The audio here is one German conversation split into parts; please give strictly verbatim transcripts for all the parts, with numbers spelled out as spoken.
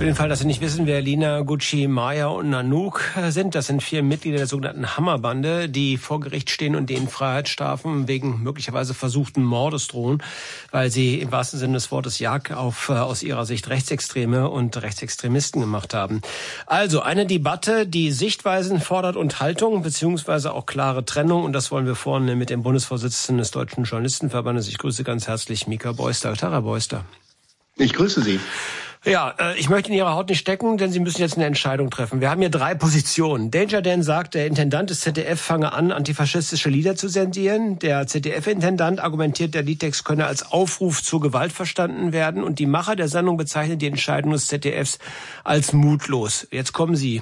Für den Fall, dass Sie nicht wissen, wer Lina, Gucci, Maya und Nanook sind, das sind vier Mitglieder der sogenannten Hammerbande, die vor Gericht stehen und denen Freiheitsstrafen wegen möglicherweise versuchten Mordes drohen, weil sie im wahrsten Sinne des Wortes Jagd auf aus ihrer Sicht Rechtsextreme und Rechtsextremisten gemacht haben. Also eine Debatte, die Sichtweisen fordert und Haltung, beziehungsweise auch klare Trennung. Und das wollen wir vorne mit dem Bundesvorsitzenden des Deutschen Journalistenverbandes. Ich grüße ganz herzlich Mika Beuster. Tag, Herr Beuster. Ich grüße Sie. Ja, äh, ich möchte in Ihrer Haut nicht stecken, denn Sie müssen jetzt eine Entscheidung treffen. Wir haben hier drei Positionen. Danger Dan sagt, der Intendant des Z D F fange an, antifaschistische Lieder zu sendieren. Der Z D F-Intendant argumentiert, der Liedtext könne als Aufruf zur Gewalt verstanden werden. Und die Macher der Sendung bezeichnen die Entscheidung des Z D Fs als mutlos. Jetzt kommen Sie.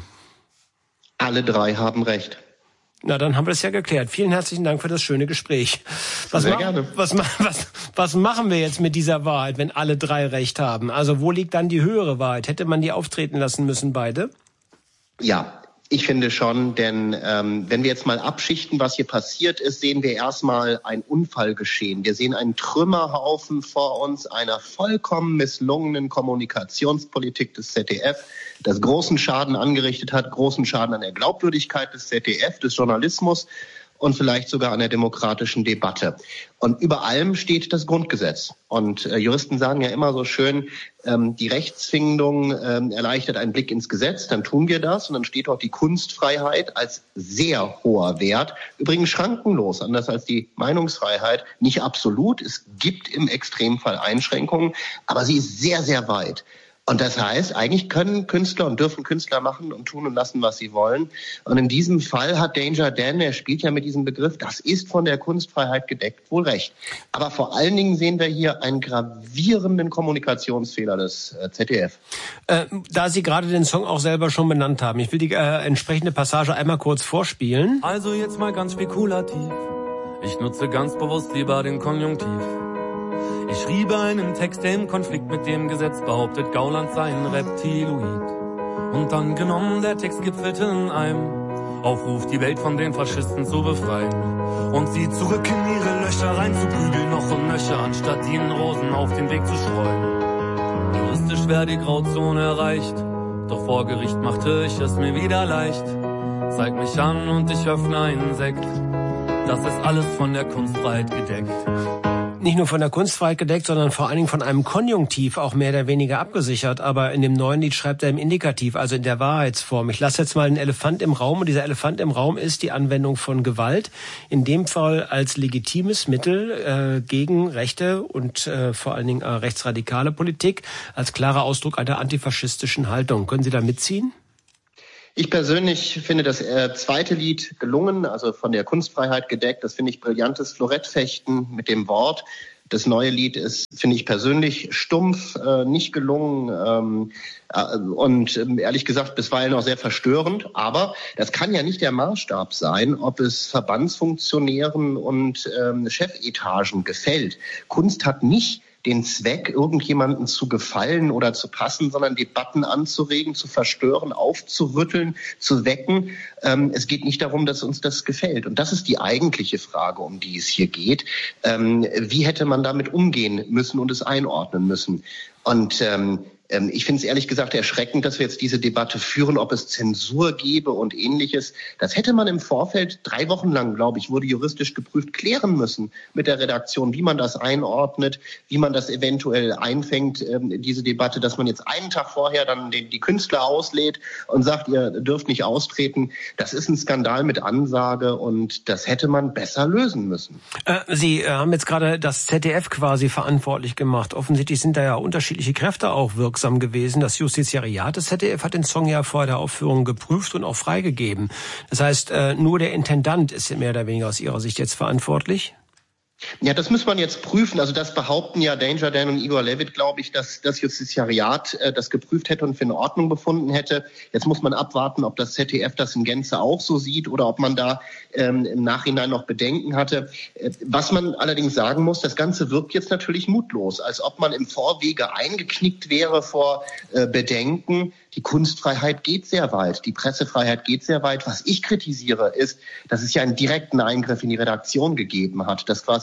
Alle drei haben recht. Na, dann haben wir das ja geklärt. Vielen herzlichen Dank für das schöne Gespräch. Was Sehr ma- gerne. Was, was, was machen wir jetzt mit dieser Wahrheit, wenn alle drei recht haben? Also wo liegt dann die höhere Wahrheit? Hätte man die auftreten lassen müssen, beide? Ja, ich finde schon, denn ähm, wenn wir jetzt mal abschichten, was hier passiert ist, sehen wir erstmal ein Unfallgeschehen. Wir sehen einen Trümmerhaufen vor uns einer vollkommen misslungenen Kommunikationspolitik des Z D F, das großen Schaden angerichtet hat, großen Schaden an der Glaubwürdigkeit des Z D F, des Journalismus und vielleicht sogar an der demokratischen Debatte. Und über allem steht das Grundgesetz. Und äh, Juristen sagen ja immer so schön, ähm, die Rechtsfindung ähm, erleichtert einen Blick ins Gesetz, dann tun wir das. Und dann steht auch die Kunstfreiheit als sehr hoher Wert, übrigens schrankenlos, anders als die Meinungsfreiheit, nicht absolut. Es gibt im Extremfall Einschränkungen, aber sie ist sehr, sehr weit. Und das heißt, eigentlich können Künstler und dürfen Künstler machen und tun und lassen, was sie wollen. Und in diesem Fall hat Danger Dan, er spielt ja mit diesem Begriff, das ist von der Kunstfreiheit gedeckt, wohl recht. Aber vor allen Dingen sehen wir hier einen gravierenden Kommunikationsfehler des äh, Z D F. Äh, da Sie gerade den Song auch selber schon benannt haben, ich will die äh, entsprechende Passage einmal kurz vorspielen. Also jetzt mal ganz spekulativ, ich nutze ganz bewusst lieber den Konjunktiv. Ich schriebe einen Text, der im Konflikt mit dem Gesetz behauptet, Gauland sei ein Reptiloid. Und dann genommen, der Text gipfelte in einem Aufruf, die Welt von den Faschisten zu befreien. Und sie zurück in ihre Löcher reinzubügeln, noch und nöcher, anstatt ihnen Rosen auf den Weg zu streuen. Juristisch wäre die Grauzone erreicht, doch vor Gericht machte ich es mir wieder leicht. Zeig mich an und ich öffne einen Sekt, das ist alles von der Kunstfreiheit gedeckt. Nicht nur von der Kunstfreiheit gedeckt, sondern vor allen Dingen von einem Konjunktiv auch mehr oder weniger abgesichert. Aber in dem neuen Lied schreibt er im Indikativ, also in der Wahrheitsform. Ich lasse jetzt mal einen Elefant im Raum. Und dieser Elefant im Raum ist die Anwendung von Gewalt. In dem Fall als legitimes Mittel äh, gegen rechte und äh, vor allen Dingen äh, rechtsradikale Politik. Als klarer Ausdruck einer antifaschistischen Haltung. Können Sie da mitziehen? Ich persönlich finde das äh, zweite Lied gelungen, also von der Kunstfreiheit gedeckt. Das finde ich brillantes Florettfechten mit dem Wort. Das neue Lied ist, finde ich persönlich, stumpf, äh, nicht gelungen ähm, äh, und äh, ehrlich gesagt bisweilen auch sehr verstörend. Aber das kann ja nicht der Maßstab sein, ob es Verbandsfunktionären und ähm, Chefetagen gefällt. Kunst hat nicht den Zweck, irgendjemanden zu gefallen oder zu passen, sondern Debatten anzuregen, zu verstören, aufzurütteln, zu wecken. Ähm, es geht nicht darum, dass uns das gefällt. Und das ist die eigentliche Frage, um die es hier geht. Ähm, wie hätte man damit umgehen müssen und es einordnen müssen? Und ähm, ich finde es ehrlich gesagt erschreckend, dass wir jetzt diese Debatte führen, ob es Zensur gäbe und Ähnliches. Das hätte man im Vorfeld drei Wochen lang, glaube ich, wurde juristisch geprüft, klären müssen mit der Redaktion, wie man das einordnet, wie man das eventuell einfängt, diese Debatte, dass man jetzt einen Tag vorher dann die, die Künstler auslädt und sagt, ihr dürft nicht austreten. Das ist ein Skandal mit Ansage und das hätte man besser lösen müssen. Äh, Sie äh, haben jetzt gerade das Z D F quasi verantwortlich gemacht. Offensichtlich sind da ja unterschiedliche Kräfte auch wirksam gewesen. Das Justiziariat des Z D F hat den Song ja vor der Aufführung geprüft und auch freigegeben. Das heißt, nur der Intendant ist mehr oder weniger aus Ihrer Sicht jetzt verantwortlich? Ja, das muss man jetzt prüfen. Also das behaupten ja Danger Dan und Igor Levit, glaube ich, dass das Justiziariat äh, das geprüft hätte und für in Ordnung befunden hätte. Jetzt muss man abwarten, ob das Z D F das in Gänze auch so sieht oder ob man da ähm, im Nachhinein noch Bedenken hatte. Äh, was man allerdings sagen muss, das Ganze wirkt jetzt natürlich mutlos, als ob man im Vorwege eingeknickt wäre vor äh, Bedenken. Die Kunstfreiheit geht sehr weit, die Pressefreiheit geht sehr weit. Was ich kritisiere, ist, dass es ja einen direkten Eingriff in die Redaktion gegeben hat, dass quasi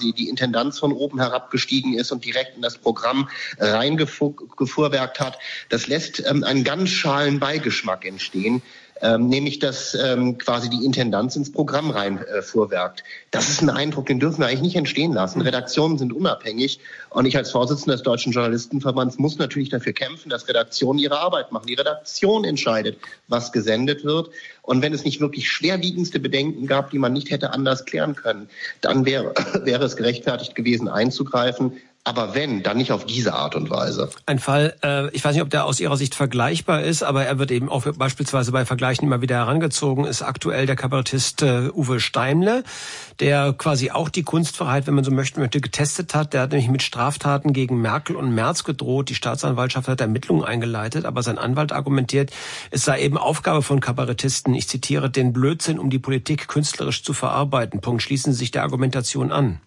quasi die Intendanz von oben herabgestiegen ist und direkt in das Programm reingefuhrwerkt hat, das lässt ähm, einen ganz schalen Beigeschmack entstehen. Ähm, nämlich, dass ähm, quasi die Intendanz ins Programm rein äh, fuhrwerkt. Das ist ein Eindruck, den dürfen wir eigentlich nicht entstehen lassen. Redaktionen sind unabhängig und ich als Vorsitzender des Deutschen Journalistenverbands muss natürlich dafür kämpfen, dass Redaktionen ihre Arbeit machen. Die Redaktion entscheidet, was gesendet wird. Und wenn es nicht wirklich schwerwiegendste Bedenken gab, die man nicht hätte anders klären können, dann wäre, wäre es gerechtfertigt gewesen, einzugreifen. Aber wenn, dann nicht auf diese Art und Weise. Ein Fall, äh, ich weiß nicht, ob der aus Ihrer Sicht vergleichbar ist, aber er wird eben auch beispielsweise bei Vergleichen immer wieder herangezogen, ist aktuell der Kabarettist äh, Uwe Steimle, der quasi auch die Kunstfreiheit, wenn man so möchte, möchte getestet hat. Der hat nämlich mit Straftaten gegen Merkel und Merz gedroht. Die Staatsanwaltschaft hat Ermittlungen eingeleitet, aber sein Anwalt argumentiert, es sei eben Aufgabe von Kabarettisten, ich zitiere, den Blödsinn um die Politik künstlerisch zu verarbeiten. Punkt. Schließen Sie sich der Argumentation an.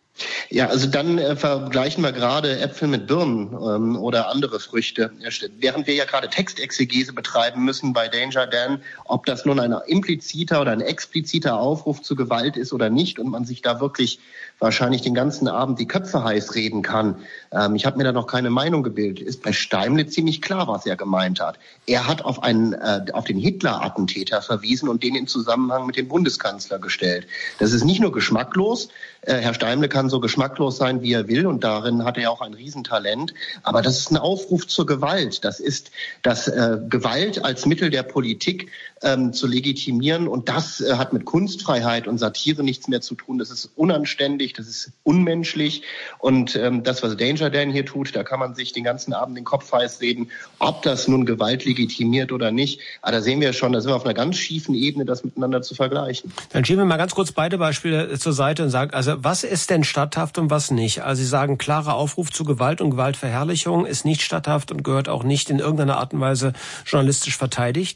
Ja, also dann äh, vergleichen wir gerade Äpfel mit Birnen ähm, oder andere Früchte. Während wir ja gerade Textexegese betreiben müssen bei Danger Dan, ob das nun ein impliziter oder ein expliziter Aufruf zu Gewalt ist oder nicht und man sich da wirklich wahrscheinlich den ganzen Abend die Köpfe heiß reden kann. Ähm, ich habe mir da noch keine Meinung gebildet. Ist bei Steimle ziemlich klar, was er gemeint hat. Er hat auf einen äh, auf den Hitler-Attentäter verwiesen und den in Zusammenhang mit dem Bundeskanzler gestellt. Das ist nicht nur geschmacklos. Äh, Herr Steimle kann so geschmacklos sein, wie er will, und darin hat er auch ein Riesentalent. Aber das ist ein Aufruf zur Gewalt. Das ist das äh, Gewalt als Mittel der Politik ähm, zu legitimieren. Und das äh, hat mit Kunstfreiheit und Satire nichts mehr zu tun. Das ist unanständig, das ist unmenschlich. Und ähm, das, was Danger Dan hier tut, da kann man sich den ganzen Abend den Kopf heiß reden, ob das nun Gewalt legitimiert oder nicht. Aber da sehen wir schon, da sind wir auf einer ganz schiefen Ebene, das miteinander zu vergleichen. Dann schieben wir mal ganz kurz beide Beispiele zur Seite und sagen, also was ist denn statthaft und was nicht? Also Sie sagen, klarer Aufruf zu Gewalt und Gewaltverherrlichung ist nicht statthaft und gehört auch nicht in irgendeiner Art und Weise journalistisch verteidigt?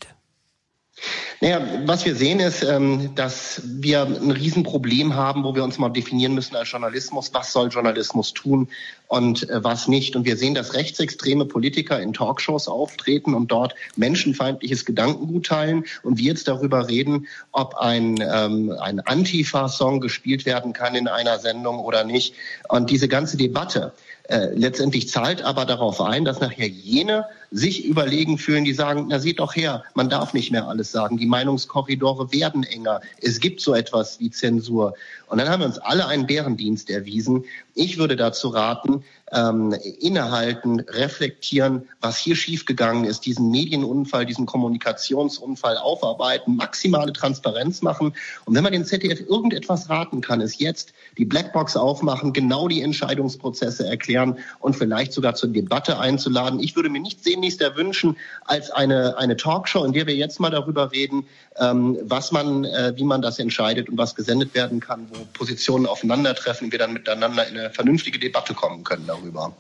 Naja, was wir sehen ist, dass wir ein Riesenproblem haben, wo wir uns mal definieren müssen als Journalismus, was soll Journalismus tun und was nicht. Und wir sehen, dass rechtsextreme Politiker in Talkshows auftreten und dort menschenfeindliches Gedankengut teilen und wir jetzt darüber reden, ob ein, ähm, ein Antifa-Song gespielt werden kann in einer Sendung oder nicht. Und diese ganze Debatte äh, letztendlich zahlt aber darauf ein, dass nachher jene sich überlegen fühlen, die sagen, na seht doch her, man darf nicht mehr alles sagen, die Meinungskorridore werden enger, es gibt so etwas wie Zensur. Und dann haben wir uns alle einen Bärendienst erwiesen. Ich würde dazu raten, ähm, innehalten, reflektieren, was hier schiefgegangen ist, diesen Medienunfall, diesen Kommunikationsunfall aufarbeiten, maximale Transparenz machen. Und wenn man dem Z D F irgendetwas raten kann, ist jetzt die Blackbox aufmachen, genau die Entscheidungsprozesse erklären und vielleicht sogar zur Debatte einzuladen. Ich würde mir nichts sehnlichster wünschen als eine, eine Talkshow, in der wir jetzt mal darüber reden, ähm, was man, äh, wie man das entscheidet und was gesendet werden kann, wo Positionen aufeinandertreffen und wir dann miteinander in eine vernünftige Debatte kommen können darüber.